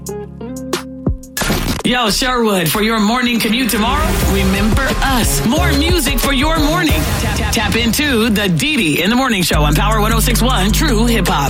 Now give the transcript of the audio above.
Yo, Sherwood, for your morning commute tomorrow, remember us. More music for your morning. Tap into the Dee Dee in the Morning Show on Power 106.1 True Hip Hop.